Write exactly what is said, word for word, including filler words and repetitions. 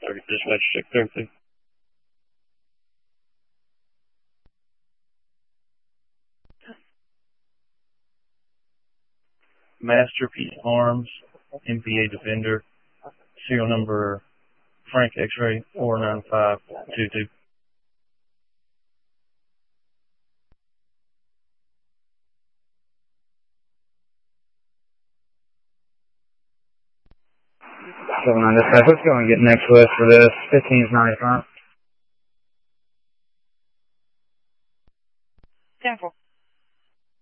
Target dispatch, check thirty. Masterpiece Arms, M P A Defender, serial number Frank X-Ray four nine five two two. seven nine dispatch, let's go and get next list for this. fifteen is ninety-five.